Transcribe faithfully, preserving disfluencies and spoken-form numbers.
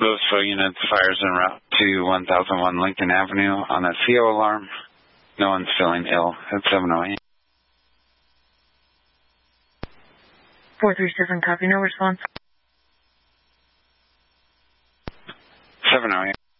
Louisville units, fires en route to one thousand one Lincoln Avenue on a C O alarm. No one's feeling ill at seven oh eight. four three seven, copy, no response. seven oh eight.